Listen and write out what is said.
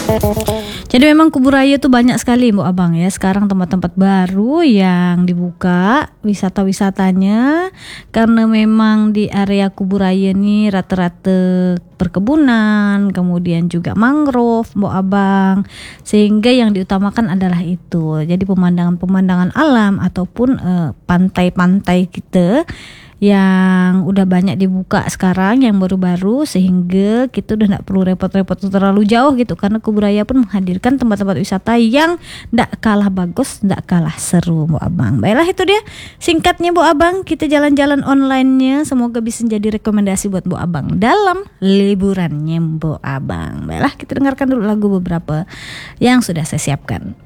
Jadi memang Kuburaya tuh banyak sekali Bu Abang ya. Sekarang tempat-tempat baru yang dibuka wisata-wisatanya, karena memang di area Kuburaya nih rata-rata perkebunan, kemudian juga mangrove Bu Abang. Sehingga yang diutamakan adalah itu. Jadi pemandangan-pemandangan alam ataupun pantai-pantai kita yang udah banyak dibuka sekarang yang baru-baru, sehingga kita udah nggak perlu repot-repot terlalu jauh gitu, karena Kuburaya pun menghadirkan tempat-tempat wisata yang nggak kalah bagus, nggak kalah seru Bu Abang. Baiklah, itu dia singkatnya Bu Abang, kita jalan-jalan online-nya, semoga bisa jadi rekomendasi buat Bu Abang dalam liburannya Bu Abang. Baiklah, kita dengarkan dulu lagu beberapa yang sudah saya siapkan.